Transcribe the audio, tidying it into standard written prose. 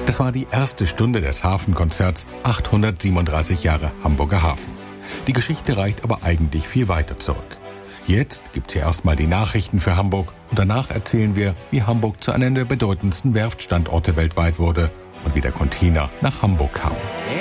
Das war die erste Stunde des Hafenkonzerts 837 Jahre Hamburger Hafen. Die Geschichte reicht aber eigentlich viel weiter zurück. Jetzt gibt's hier erstmal die Nachrichten für Hamburg und danach erzählen wir, wie Hamburg zu einem der bedeutendsten Werftstandorte weltweit wurde und wie der Container nach Hamburg kam.